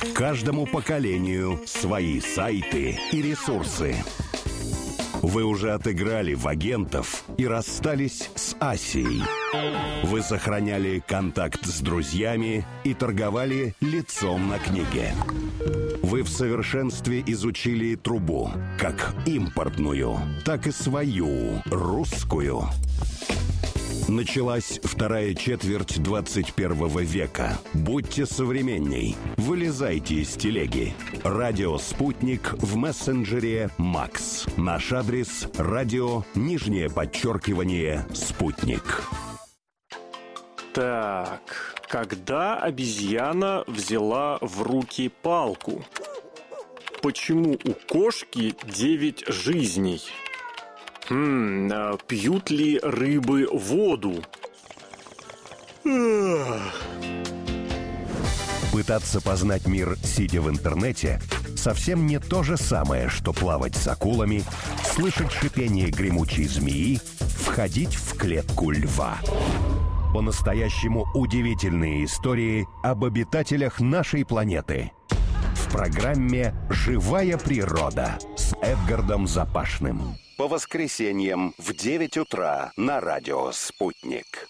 Каждому поколению свои сайты и ресурсы. Вы уже отыграли в агентов и расстались с Асией. Вы сохраняли контакт с друзьями и торговали лицом на книге. Вы в совершенстве изучили трубу, как импортную, так и свою, русскую. Началась вторая четверть 21 века. Будьте современней. Вылезайте из телеги. Радио «Спутник» в мессенджере «Макс». Наш адрес – радио _«Спутник». Так, когда обезьяна взяла в руки палку? Почему у кошки 9 жизней? Пьют ли рыбы воду? Пытаться познать мир, сидя в интернете, совсем не то же самое, что плавать с акулами, слышать шипение гремучей змеи, входить в клетку льва. По-настоящему удивительные истории об обитателях нашей планеты. В программе «Живая природа» с Эдгардом Запашным. По воскресеньям в 9 утра на радио «Спутник».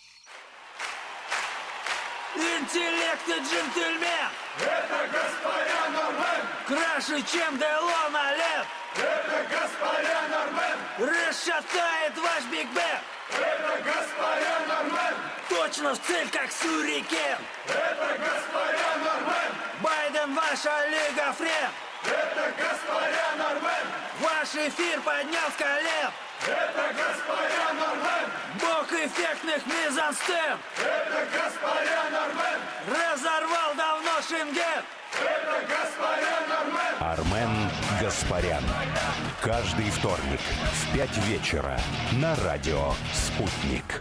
Интеллект и джентльмен! Это господин Армен! Краше, чем Делона Лев! Это господин Армен! Расшатает ваш Биг Бен! Это господин Армен! Точно в цель, как сюрикен! Это господин Армен! Байден ваша лига френ! Это господин Армен! Ваш эфир поднял с колен! Это господин Армен! Бог эффектных мизансцен! Это господин Армен! Разорвал давно Шенген! Это господин Армен! Армен Гаспарян. Каждый вторник в 5 вечера на радио «Спутник».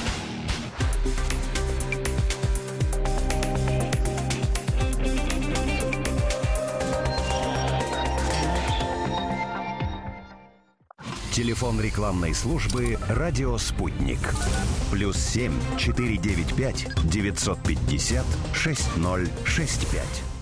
Телефон рекламной службы «Радио Спутник». +7 495 950 6065.